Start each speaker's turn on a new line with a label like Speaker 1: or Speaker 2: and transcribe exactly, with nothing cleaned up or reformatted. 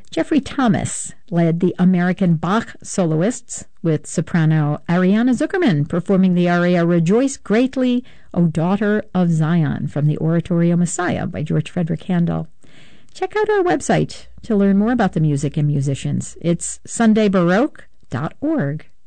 Speaker 1: Jeffrey Thomas led the American Bach soloists, with soprano Ariana Zuckerman performing the aria Rejoice Greatly, O Daughter of Zion, from the oratorio Messiah by George Frederick Handel. Check out our website to learn more about the music and musicians. It's sunday baroque dot org.